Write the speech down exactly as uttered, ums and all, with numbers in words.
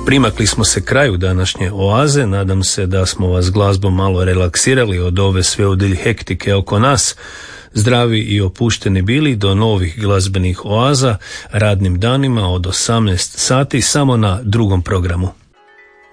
Primakli smo se kraju današnje oaze, nadam se da smo vas glazbom malo relaksirali od ove sveudilj hektike oko nas. Zdravi i opušteni bili do novih glazbenih oaza radnim danima od osamnaest sati samo na drugom programu.